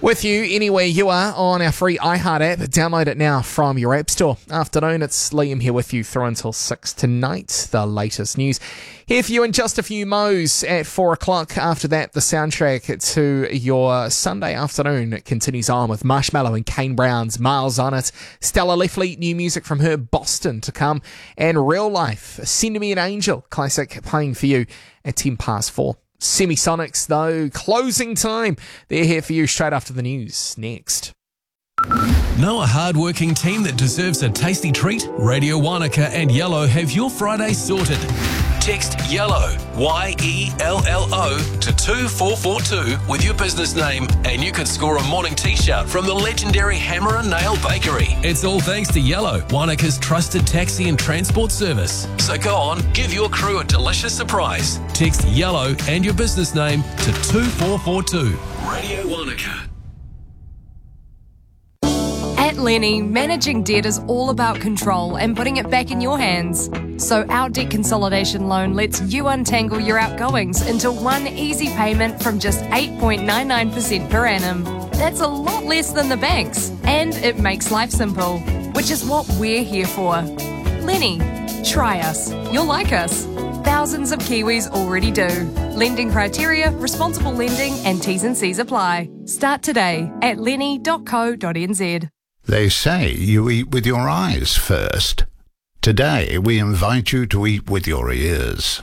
With you anywhere you are on our free iHeart app. Download it now from your app store. Afternoon, it's Liam here with you through until 6 tonight. The latest news here for you in just a few mo's at 4 o'clock. After that, the soundtrack to your Sunday afternoon continues on with Marshmallow and Kane Brown's Miles on It. Stella Leffley, new music from her, Boston to come. And Real Life, Send Me an Angel classic playing for you at 10 past 4. Semisonics, though, closing time. They're here for you straight after the news. Next. Know a hard-working team that deserves a tasty treat? Radio Wanaka and Yellow have your Friday sorted. Text YELLOW, Y-E-L-L-O, to 24442 with your business name and you could score a morning t-shirt from the legendary Hammer and Nail Bakery. It's all thanks to Yellow, Wanaka's trusted taxi and transport service. So go on, give your crew a delicious surprise. Text YELLOW and your business name to 2442. Radio Wanaka. At Lenny, managing debt is all about control and putting it back in your hands. So our debt consolidation loan lets you untangle your outgoings into one easy payment from just 8.99% per annum. That's a lot less than the banks, and it makes life simple, which is what we're here for. Lenny, try us. You'll like us. Thousands of Kiwis already do. Lending criteria, responsible lending and T's and C's apply. Start today at lenny.co.nz. They say you eat with your eyes first. Today, we invite you to eat with your ears.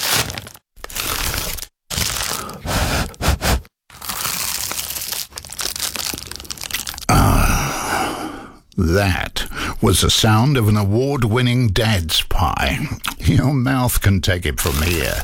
That was the sound of an award-winning Dad's Pie. Your mouth can take it from here.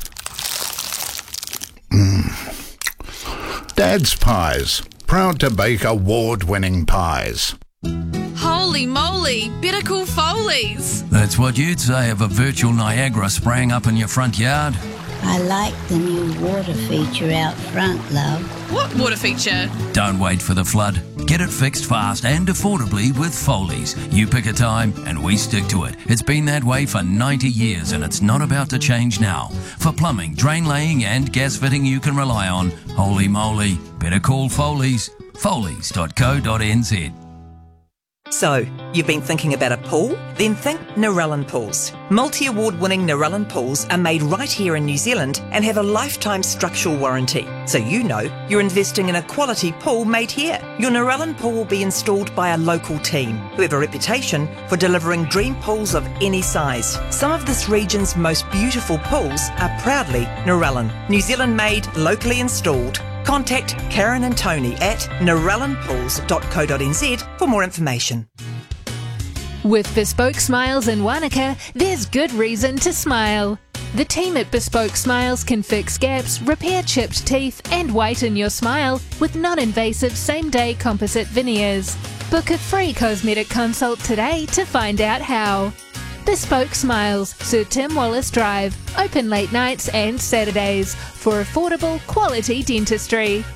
Dad's Pies, proud to bake award-winning pies. Holy moly, better call Foley's. That's what you'd say of a virtual Niagara spraying up in your front yard. I like the new water feature out front, love. What water feature? Don't wait for the flood. Get it fixed fast and affordably with Foley's. You pick a time and we stick to it. It's been that way for 90 years and it's not about to change now. For plumbing, drain laying and gas fitting you can rely on, holy moly, better call Foley's. Foley's.co.nz. So, you've been thinking about a pool? Then think Narellan Pools. Multi-award-winning Narellan pools are made right here in New Zealand and have a lifetime structural warranty. So you know you're investing in a quality pool made here. Your Narellan pool will be installed by a local team who have a reputation for delivering dream pools of any size. Some of this region's most beautiful pools are proudly Narellan. New Zealand made, locally installed. Contact Karen and Tony at narellanpools.co.nz for more information. With Bespoke Smiles in Wanaka, there's good reason to smile. The team at Bespoke Smiles can fix gaps, repair chipped teeth and whiten your smile with non-invasive same-day composite veneers. Book a free cosmetic consult today to find out how. Bespoke Smiles, Sir Tim Wallace Drive, open late nights and Saturdays for affordable quality dentistry.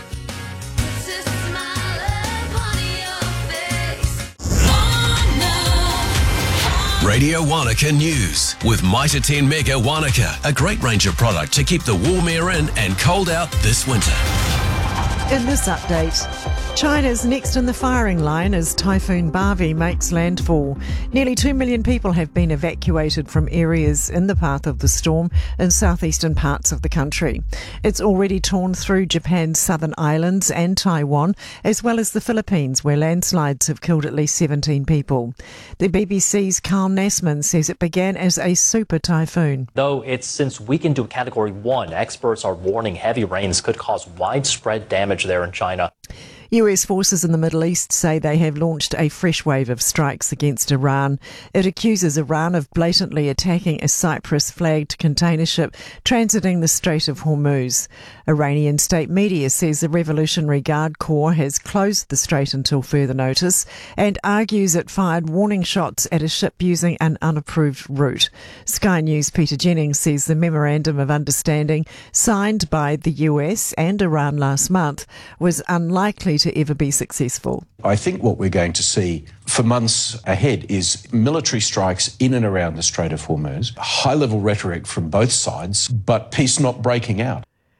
Radio Wanaka News with Mitre 10 Mega Wanaka, a great range of product to keep the warm air in and cold out this winter. In this update, China's next in the firing line as Typhoon Bavi makes landfall. Nearly 2 million people have been evacuated from areas in the path of the storm in southeastern parts of the country. It's already torn through Japan's southern islands and Taiwan, as well as the Philippines, where landslides have killed at least 17 people. The BBC's Carl Nassman says it began as a super typhoon. Though it's since weakened to Category 1, experts are warning heavy rains could cause widespread damage there in China. US forces in the Middle East say they have launched a fresh wave of strikes against Iran. It accuses Iran of blatantly attacking a Cyprus-flagged container ship transiting the Strait of Hormuz. Iranian state media says the Revolutionary Guard Corps has closed the strait until further notice and argues it fired warning shots at a ship using an unapproved route. Sky News' Peter Jennings says the Memorandum of Understanding signed by the US and Iran last month was unlikely to ever be successful. I think what we're going to see for months ahead is military strikes in and around the Strait of Hormuz, high-level rhetoric from both sides, but peace not breaking out.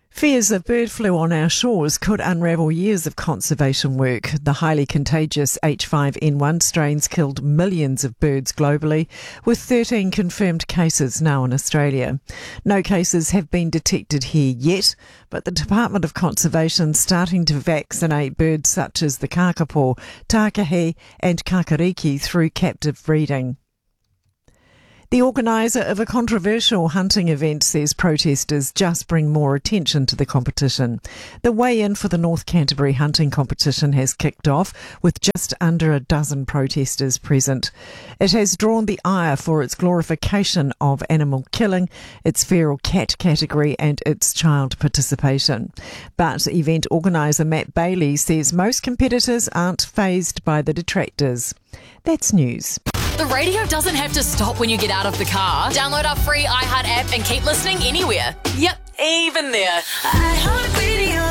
Fears of bird flu on our shores could unravel years of conservation work. The highly contagious H5N1 strains killed millions of birds globally, with 13 confirmed cases now in Australia. No cases have been detected here yet, but the Department of Conservation is starting to vaccinate birds such as the kakapo, takahe and kakariki through captive breeding. The organiser of a controversial hunting event says protesters just bring more attention to the competition. The weigh-in for the North Canterbury hunting competition has kicked off with just under a dozen protesters present. It has drawn the ire for its glorification of animal killing, its feral cat category and its child participation. But event organiser Matt Bailey says most competitors aren't fazed by the detractors. That's news. The radio doesn't have to stop when you get out of the car. Download our free iHeart app and keep listening anywhere. Yep, even there. iHeartRadio.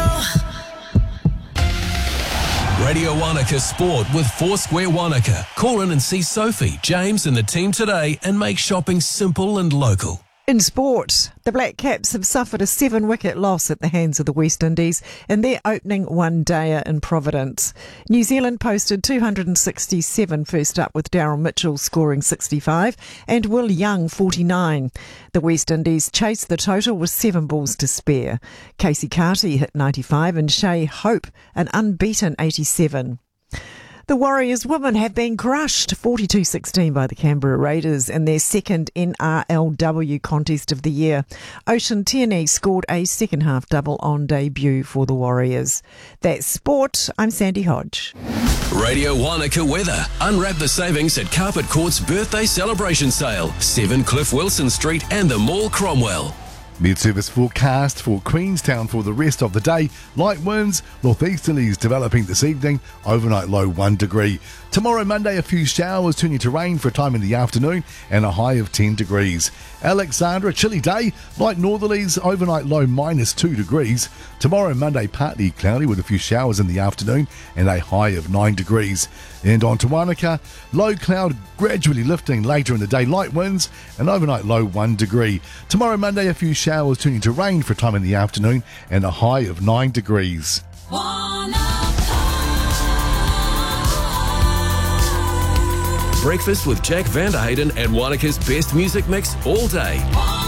Radio Wanaka Sport with Foursquare Wanaka. Call in and see Sophie, James and the team today and make shopping simple and local. In sport, the Black Caps have suffered a 7-wicket loss at the hands of the West Indies in their opening one-dayer in Providence. New Zealand posted 267 first up with Daryl Mitchell scoring 65 and Will Young 49. The West Indies chased the total with 7 balls to spare. Casey Carty hit 95 and Shea Hope an unbeaten 87. The Warriors women have been crushed 42-16 by the Canberra Raiders in their second NRLW contest of the year. Ocean Tierney scored a second-half double on debut for the Warriors. That's sport. I'm Sandy Hodge. Radio Wanaka weather. Unwrap the savings at Carpet Court's birthday celebration sale. 7 Cliff Wilson Street and the Mall Cromwell. Mid-service forecast for Queenstown for the rest of the day. Light winds, northeasterlies developing this evening, overnight low 1 degree. Tomorrow, Monday, a few showers turning to rain for a time in the afternoon and a high of 10 degrees. Alexandra, chilly day, light northerlies, overnight low -2 degrees. Tomorrow, Monday, partly cloudy with a few showers in the afternoon and a high of 9 degrees. And on to Wanaka, low cloud gradually lifting later in the day, light winds, and overnight low 1 degree. Tomorrow, Monday, a few showers turning to rain for a time in the afternoon and a high of 9 degrees. Breakfast with Jack Vanderhayden and Wanaka's best music mix all day.